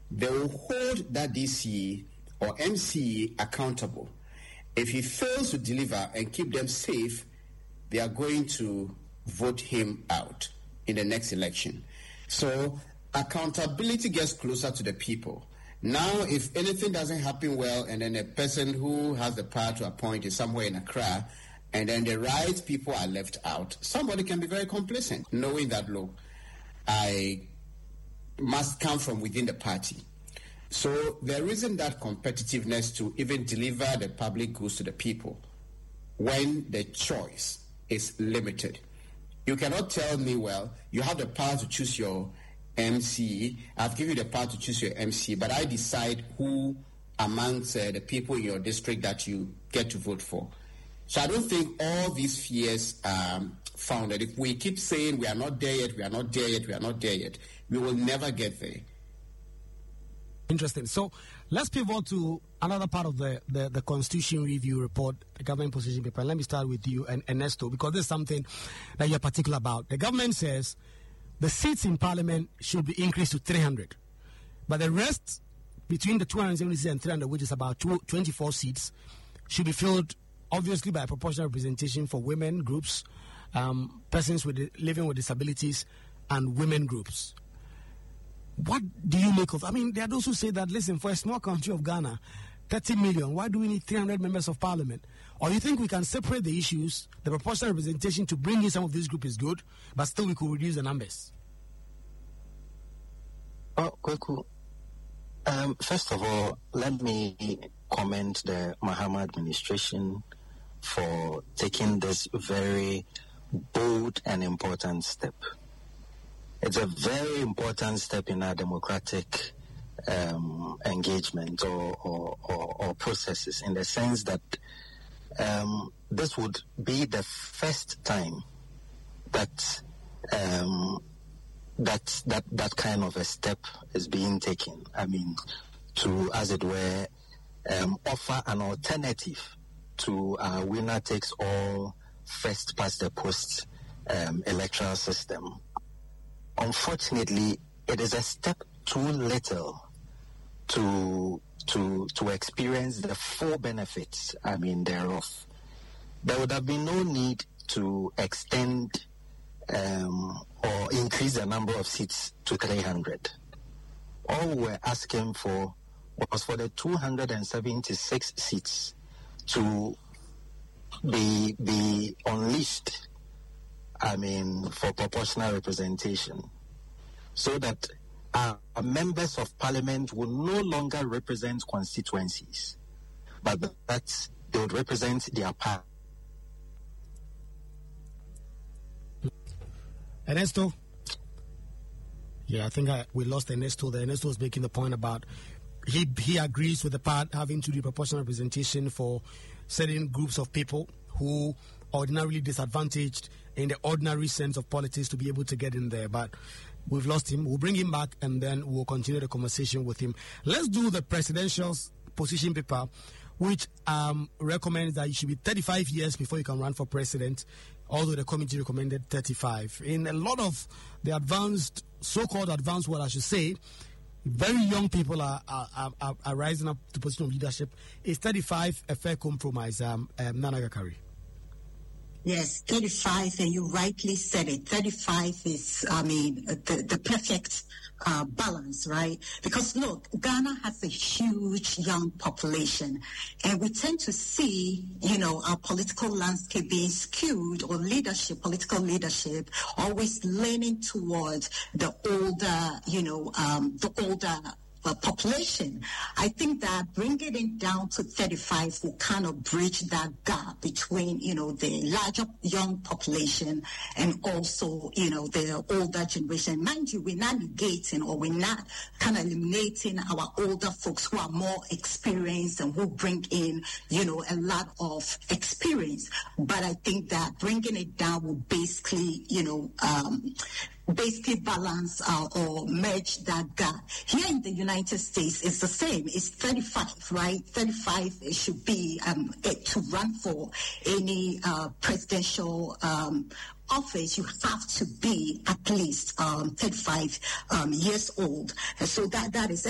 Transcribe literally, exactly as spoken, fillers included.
they will hold that D C or M C accountable. If he fails to deliver and keep them safe, they are going to vote him out in the next election. So accountability gets closer to the people. Now, if anything doesn't happen well, and then a person who has the power to appoint is somewhere in Accra, and then the right people are left out, somebody can be very complacent, knowing that, look, I must come from within the party. So there isn't that competitiveness to even deliver the public goods to the people when the choice is limited. You cannot tell me, well, you have the power to choose your M C. I've given you the power to choose your M C, but I decide who amongst uh, the people in your district that you get to vote for. So I don't think all these fears are founded. If we keep saying we are not there yet, we are not there yet, we are not there yet, we will never get there. Interesting. So let's pivot to another part of the, the, the Constitution Review Report, the government position paper. Let me start with you and Ernesto, because this is something that you're particular about. The government says the seats in Parliament should be increased to three hundred. But the rest, between the two hundred seventy-six and three hundred, which is about twenty-four seats, should be filled, obviously, by proportional representation for women groups, um, persons with living with disabilities, and women groups. What do you make of? I mean, there are those who say that, listen, for a small country of Ghana, thirty million, why do we need three hundred members of parliament? Or you think we can separate the issues, the proportional representation to bring in some of this group is good, but still we could reduce the numbers? Oh, Kweku, um, first of all, let me commend the Mahama administration for taking this very bold and important step. It's a very important step in our democratic um, engagement or, or, or, or processes, in the sense that um, this would be the first time that um, that that that kind of a step is being taken. I mean, to, as it were, um, offer an alternative to our winner takes all, first past the post um, electoral system. Unfortunately, it is a step too little to to to experience the full benefits, I mean, thereof. There would have been no need to extend um, or increase the number of seats to three hundred. All we were asking for was for the two hundred seventy-six seats to be be unleashed, I mean, for proportional representation, so that our members of parliament will no longer represent constituencies, but that they would represent their party. Ernesto? Yeah, I think I, we lost Ernesto there. Ernesto was making the point about he he agrees with the part having to do proportional representation for certain groups of people who ordinarily disadvantaged in the ordinary sense of politics to be able to get in there. But we've lost him. We'll bring him back and then we'll continue the conversation with him. Let's do the presidential position paper, which um, recommends that you should be thirty-five years before you can run for president, although the committee recommended thirty-five. In a lot of the advanced, so-called advanced world, I should say, very young people are are, are, are rising up to position of leadership. Is thirty-five a fair compromise, um, um, Nana Gakari? Yes, thirty-five, and you rightly said it. thirty-five is, I mean, the, the perfect uh, balance, right? Because look, Ghana has a huge young population, and we tend to see, you know, our political landscape being skewed, or leadership, political leadership, always leaning towards the older, you know, um, the older Uh, population. I think that bringing it down to thirty-five will kind of bridge that gap between, you know, the larger young population and also, you know, the older generation. Mind you, we're not negating or we're not kind of eliminating our older folks who are more experienced and who bring in, you know, a lot of experience. But I think that bringing it down will basically, you know, um, basically balance uh, or merge that gap. Here in the United States, it's the same. It's thirty-five, right? thirty-five it should be um, it, to run for any uh, presidential um, office. You have to be at least um, thirty-five um, years old. So that that is